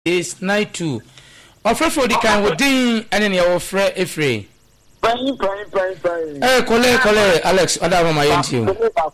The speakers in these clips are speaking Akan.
92. Offer for the kind with Dean and any offer a free. Fine. Cole, Alex, I don't know my interview.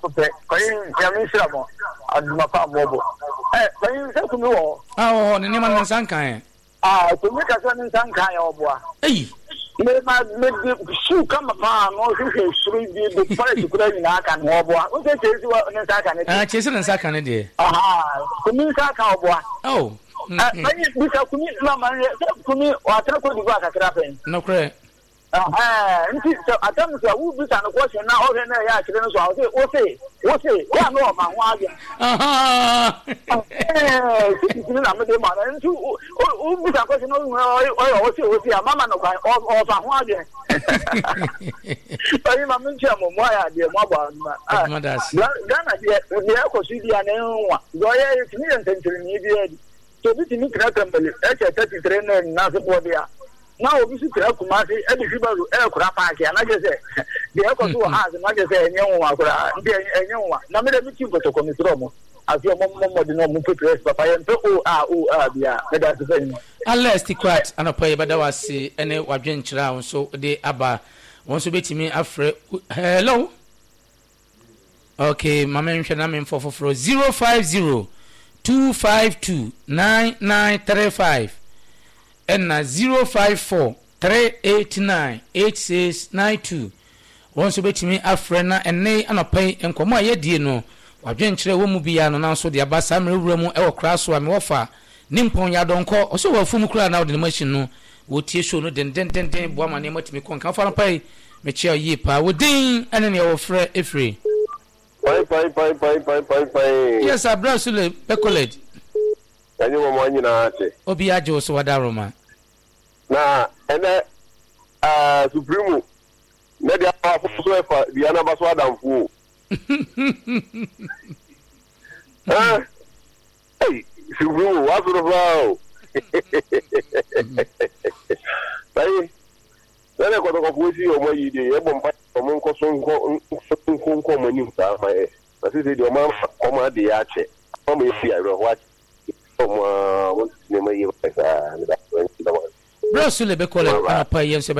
Oh, the name of Sankai. To make a son in Sankai or bois. Hey, make the shoe come upon all who should be the first to play in Akan or bois. What they say to Sakan? Chasing and Sakan, dear. Aha, to me, Saka bois. Oh, we shall commit Laman to me or Taco de Vaca. No credit. I tell you, who be a question now, or any accident, so I'll say, what say, one more man, wagon. Aha, I'm the mother, and two, who be a question, or see a mamma or some wagon. But I'm a mention of why dear mother. Ghana, the Echo City and anyone. Goya is million century immediate. So this is Nick that's a 30 trainer and nothing for there. Now, we see Kumasi, every people aircraft park, and I just say, the aircraft has, and I just say, young one, now, let me keep to come to as your mom would know, Papa, and that's the thing. Unless the quite and a pay, but there was any wagon round, so the Abba wants to be to me afraid. Hello? Okay, my mention I'm in for 050 252 9935. And 054 389 8692. Once you bet me a friend and nay and a pay and come my dear no. Wagentre womubiano now so the abasam room or crass or offer. Nimpon ya don't call or so a fumukra now the machine no. Would you show no den woman name what me con come for a pay. Me chair ye pa would ding and any of free if free. Bye. Yes, I brasule pecolate. And you want you know, Obiajo so wadaroma. Na ene Supreme na dia for the anabaswa damfu. Hey, Supreme what sort of wow. Hey, na ko to ko si o mo yi de e bom pa mo nko so nko mo ni ta ma e. Na se de o ma o ma de ya che. O mo yi aro wa. What name are you? Brasule be called a pay